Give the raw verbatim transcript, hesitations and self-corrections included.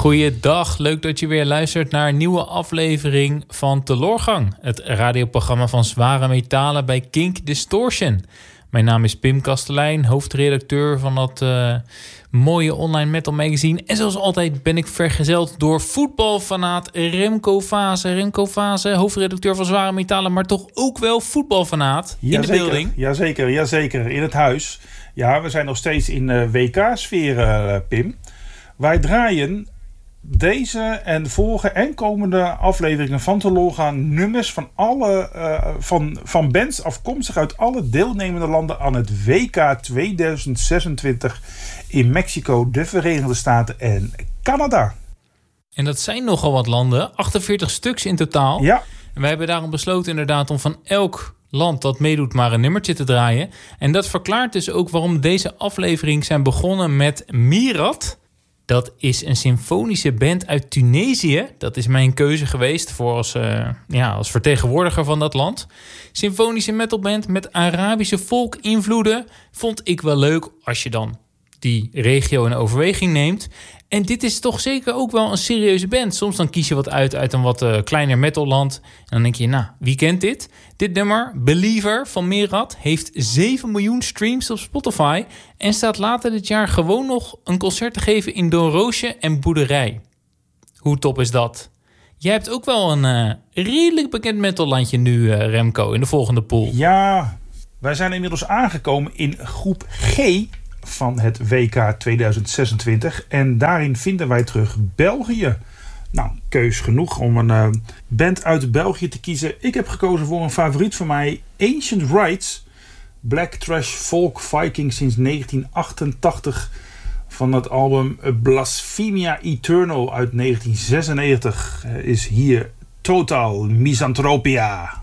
Goeiedag, leuk dat je weer luistert naar een nieuwe aflevering van Teloorgang. Het radioprogramma van zware metalen bij Kink Distortion. Mijn naam is Pim Kastelein, hoofdredacteur van dat uh, mooie online metal magazine. En zoals altijd ben ik vergezeld door voetbalfanaat Remco Vaassen. Remco Vaassen, hoofdredacteur van zware metalen, maar toch ook wel voetbalfanaat in de building. Jazeker, jazeker, in het huis. Ja, we zijn nog steeds in uh, W K-sfeer, uh, Pim. Wij draaien deze en vorige en komende afleveringen van Teloorgang nummers van alle uh, van, van bands afkomstig uit alle deelnemende landen aan het W K tweeduizend zesentwintig in Mexico, de Verenigde Staten en Canada. En dat zijn nogal wat landen, achtenveertig stuks in totaal. Ja. En wij hebben daarom besloten inderdaad om van elk land dat meedoet maar een nummertje te draaien. En dat verklaart dus ook waarom deze aflevering zijn begonnen met Mirat. Dat is een symfonische band uit Tunesië. Dat is mijn keuze geweest voor als, uh, ja, als vertegenwoordiger van dat land. Symfonische metalband met Arabische volk-invloeden. Vond ik wel leuk als je dan die regio in overweging neemt. En dit is toch zeker ook wel een serieuze band. Soms dan kies je wat uit uit een wat uh, kleiner metalland. En dan denk je, nou, wie kent dit? Dit nummer, Believer van Mirat, heeft zeven miljoen streams op Spotify. En staat later dit jaar gewoon nog een concert te geven in Doornroosje en Boerderij. Hoe top is dat? Jij hebt ook wel een uh, redelijk bekend metallandje nu, uh, Remco, in de volgende pool. Ja, wij zijn inmiddels aangekomen in groep G van het W K tweeduizend zesentwintig. En daarin vinden wij terug België. Nou, keus genoeg om een uh, band uit België te kiezen. Ik heb gekozen voor een favoriet van mij, Ancient Rites. Black Trash Folk Viking sinds negentien achtentachtig. Van het album Blasphemia Eternal uit negentien zesennegentig uh, is hier Total Misanthropia.